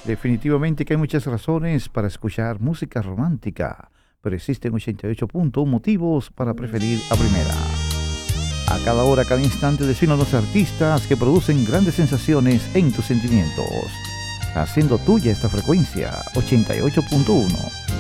Definitivamente que hay muchas razones para escuchar música romántica, pero existen 88.1 motivos para preferir a primera. A cada hora, cada instante desfilan los artistas que producen grandes sensaciones en tus sentimientos, haciendo tuya esta frecuencia 88.1.